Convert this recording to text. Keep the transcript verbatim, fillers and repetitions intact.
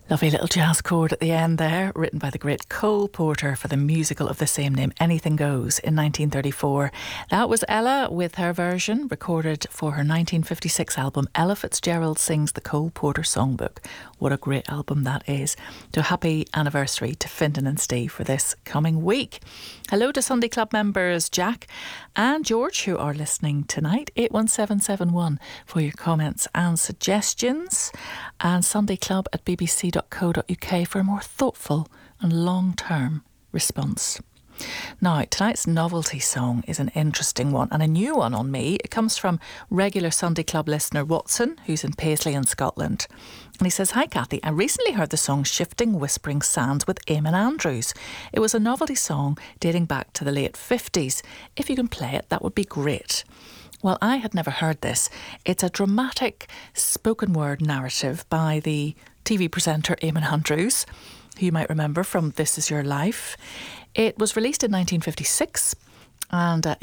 Lovely little jazz chord at the end there, written by the great Cole Porter for the musical of the same name, Anything Goes, in nineteen thirty-four. That was Ella with her version, recorded for her nineteen fifty-six album, Ella Fitzgerald Sings the Cole Porter Songbook. What a great album that is. So happy anniversary to Fintan and Steve for this coming week. Hello to Sunday Club members Jack and George who are listening tonight. eight one seven seven one for your comments and suggestions, and sundayclub at b b c dot co dot u k for a more thoughtful and long-term response. Now, tonight's novelty song is an interesting one and a new one on me. It comes from regular Sunday Club listener Watson, who's in Paisley in Scotland. And he says, "Hi Kathy, I recently heard the song Shifting Whispering Sands with Eamon Andrews. It was a novelty song dating back to the late fifties. If you can play it, that would be great." Well, I had never heard this. It's a dramatic spoken word narrative by the T V presenter Eamon Andrews, who you might remember from This Is Your Life. It was released in nineteen fifty-six and uh,